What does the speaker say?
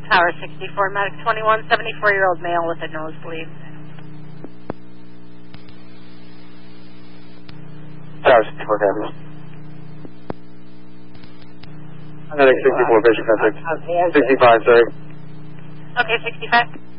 Tower 64, medic 21, 74-year-old male with a nosebleed. Tower 64, copy. Medic 64, patient contact. 65, sorry. Okay, 65.